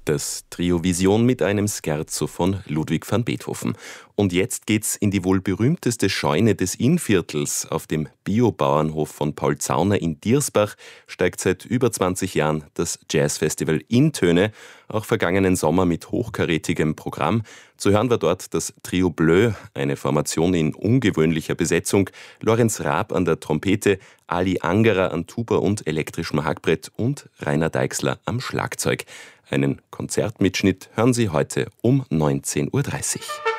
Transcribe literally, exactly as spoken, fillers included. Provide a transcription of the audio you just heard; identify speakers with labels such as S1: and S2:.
S1: Das Trio Vision mit einem Scherzo von Ludwig van Beethoven. Und jetzt geht's in die wohl berühmteste Scheune des Innviertels. Auf dem Biobauernhof von Paul Zauner in Diersbach steigt seit über zwanzig Jahren das Jazzfestival Inntöne, auch vergangenen Sommer mit hochkarätigem Programm. Zu hören war dort das Trio Bleu, eine Formation in ungewöhnlicher Besetzung. Lorenz Raab an der Trompete, Ali Angerer an Tuba und elektrischem Hackbrett und Rainer Deixler am Schlagzeug. Einen Konzertmitschnitt hören Sie heute um neunzehn Uhr dreißig.